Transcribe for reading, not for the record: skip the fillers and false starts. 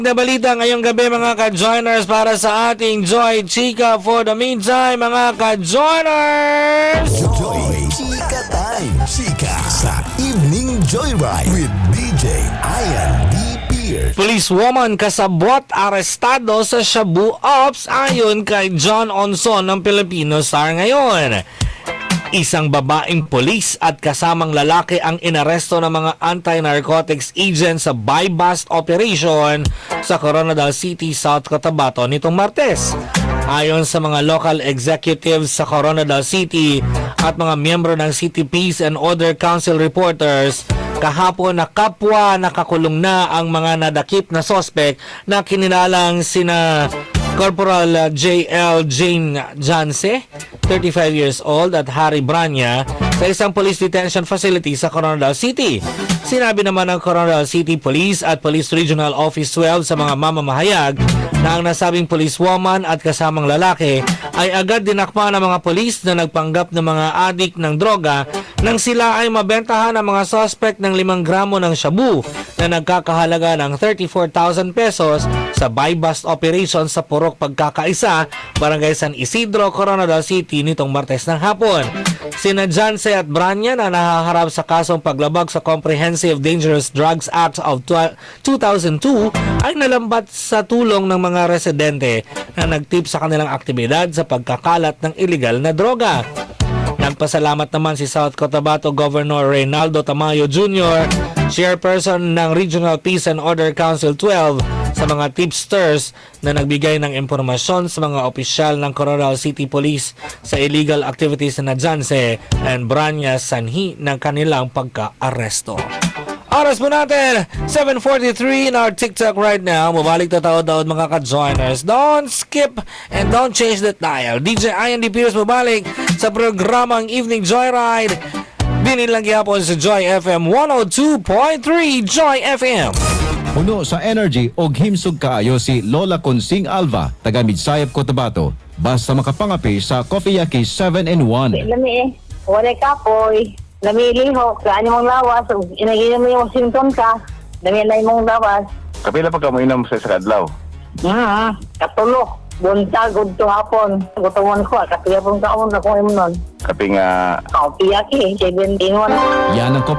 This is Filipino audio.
Na balita ngayong gabi mga ka-joiners para sa ating Joy Chika for the meantime mga ka-joiners! Joy Chika Time. Chika sa Evening Joyride with DJ Ian D. Pierce. Policewoman kasabwat arestado sa Shabu Ops ayon kay John Onson ng Filipino Star ngayon. Isang babaeng polis at kasamang lalaki ang inaresto ng mga anti-narcotics agents sa buy-bust operation sa Coronadal City, South Cotabato nitong Martes. Ayon sa mga local executives sa Coronadal City at mga miyembro ng City Peace and Order Council reporters, kahapon na kapwa nakakulong na ang mga nadakip na sospek na kininalang sina Corporal J.L. Jane Janse, 35 years old, at Harry Branya sa isang police detention facility sa Coronadal City. Sinabi naman ng Coronadal City Police at Police Regional Office 12 sa mga mamamahayag na ang nasabing policewoman at kasamang lalaki ay agad dinakma ng mga polis na nagpanggap ng mga adik ng droga nang sila ay mabentahan ng mga suspect ng 5 gramo ng shabu na nagkakahalaga ng 34,000 pesos sa buy-bust operation sa Purok Pagkakaisa, Barangay San Isidro, Coronadal City nitong Martes ng hapon. Sina Janse at Branya na nahaharap sa kasong paglabag sa Comprehensive Dangerous Drugs Act of 2002 ay nalambat sa tulong ng mga residente na nagtip sa kanilang aktibidad sa pagkakalat ng iligal na droga. Nagpasalamat naman si South Cotabato Governor Reynaldo Tamayo Jr., chairperson ng Regional Peace and Order Council 12, sa mga tipsters na nagbigay ng impormasyon sa mga opisyal ng Coronadal City Police sa illegal activities na Janse and Branya sanhi ng kanilang pagka-aresto. Oras po natin, 7:43 in our TikTok right now. Mabalik na taon-taon mga ka-joiners. Don't skip and don't change the dial. DJ Ian D. Pierce mabalik sa programang Evening Joyride. Binilang gihapon sa Joy FM 102.3 Joy FM. Puno sa energy og himsog kaayo si Lola Consing Alva, taga Midsayap, Cotabato. Basta makapangapi sa Coffee Yaki 7-in-1. Lami wala kapoy. Lami lihok, saan mong lawas. Inaginom mo yung symptom ka. Lami na mong lawas. Kapila pa ka mo inom sa kadlaw? Katulog. Buntag, udto hapon. Gutuman ko, kapila pong taon na kung imunon. Kapi nga Kapi yaki, 7-in-1. Yan ang